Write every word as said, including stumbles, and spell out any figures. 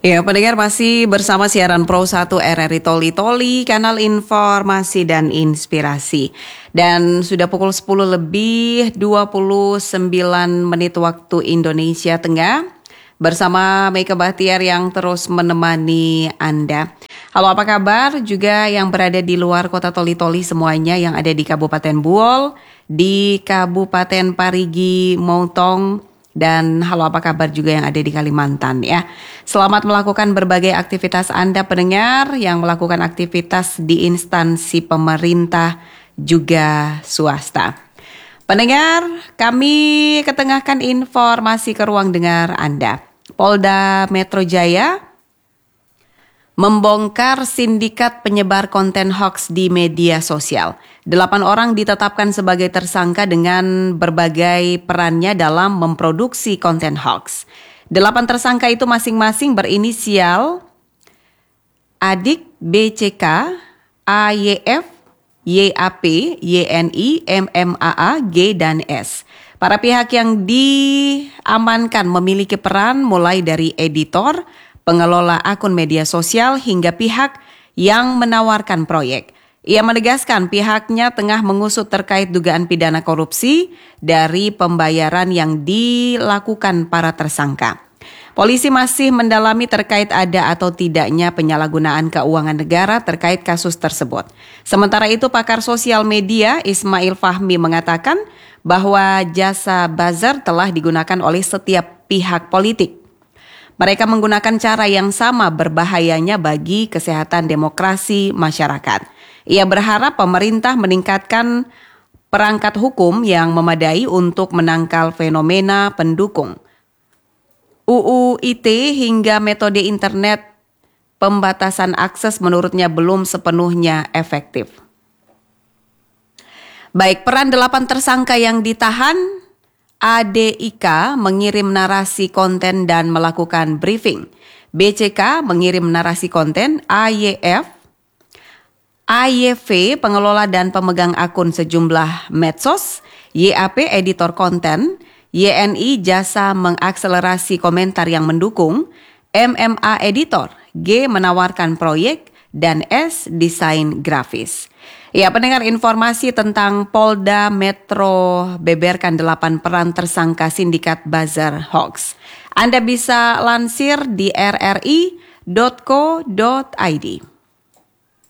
Ya, pendengar masih bersama siaran Pro satu R R I Toli Toli, kanal informasi dan inspirasi. Dan sudah pukul sepuluh lebih dua puluh sembilan menit waktu Indonesia Tengah. Bersama Meika Bahtiar yang terus menemani Anda. Halo, apa kabar? Juga yang berada di luar kota Toli Toli semuanya, yang ada di Kabupaten Buol, di Kabupaten Parigi Motong, dan halo apa kabar juga yang ada di Kalimantan ya. Selamat melakukan berbagai aktivitas Anda pendengar yang melakukan aktivitas di instansi pemerintah juga swasta. Pendengar, kami ketengahkan informasi ke ruang dengar Anda. Polda Metro Jaya membongkar sindikat penyebar konten hoax di media sosial. Delapan orang ditetapkan sebagai tersangka dengan berbagai perannya dalam memproduksi konten hoax. Delapan tersangka itu masing-masing berinisial Adik, B C K, A Y F, Y A P, Y N I, M M A A, G, dan S. Para pihak yang diamankan memiliki peran mulai dari editor, pengelola akun media sosial, hingga pihak yang menawarkan proyek. Ia menegaskan pihaknya tengah mengusut terkait dugaan pidana korupsi dari pembayaran yang dilakukan para tersangka. Polisi masih mendalami terkait ada atau tidaknya penyalahgunaan keuangan negara terkait kasus tersebut. Sementara itu, pakar sosial media Ismail Fahmi mengatakan bahwa jasa buzzer telah digunakan oleh setiap pihak politik. Mereka menggunakan cara yang sama berbahayanya bagi kesehatan demokrasi masyarakat. Ia berharap pemerintah meningkatkan perangkat hukum yang memadai untuk menangkal fenomena pendukung U U I T E hingga metode internet pembatasan akses menurutnya belum sepenuhnya efektif. Baik, peran delapan tersangka yang ditahan, A D I K mengirim narasi konten dan melakukan briefing. B C K mengirim narasi konten, A Y F, A Y V pengelola dan pemegang akun sejumlah medsos, Y A P editor konten, Y N I jasa mengakselerasi komentar yang mendukung, M M A editor, G menawarkan proyek, dan S desain grafis. Ya, pendengar, informasi tentang Polda Metro beberkan delapan peran tersangka sindikat buzzer hoax. Anda bisa lansir di r r i dot co dot i d.